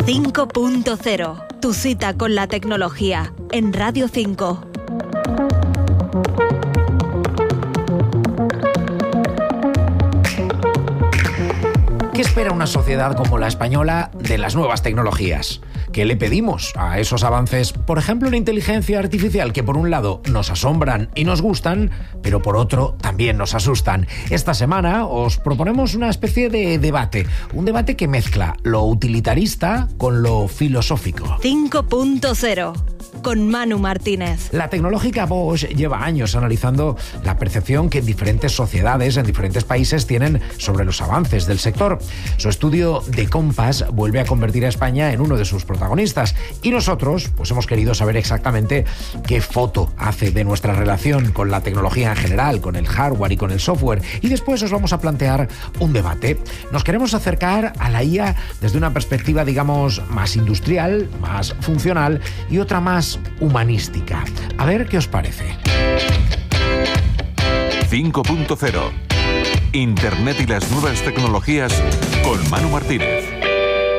5.0, tu cita con la tecnología en Radio 5. ¿Qué espera una sociedad como la española de las nuevas tecnologías? ¿Qué le pedimos a esos avances, por ejemplo, en inteligencia artificial, que por un lado nos asombran y nos gustan, pero por otro también nos asustan? Esta semana os proponemos una especie de debate, un debate que mezcla lo utilitarista con lo filosófico. 5.0. Con Manu Martínez. La tecnológica Bosch lleva años analizando la percepción que diferentes sociedades en diferentes países tienen sobre los avances del sector. Su estudio de Compass vuelve a convertir a España en uno de sus protagonistas y nosotros pues hemos querido saber exactamente qué foto hace de nuestra relación con la tecnología en general, con el hardware y con el software, y después os vamos a plantear un debate. Nos queremos acercar a la IA desde una perspectiva, digamos, más industrial, más funcional y otra más humanística. A ver qué os parece. 5.0. Internet y las nuevas tecnologías con Manu Martínez.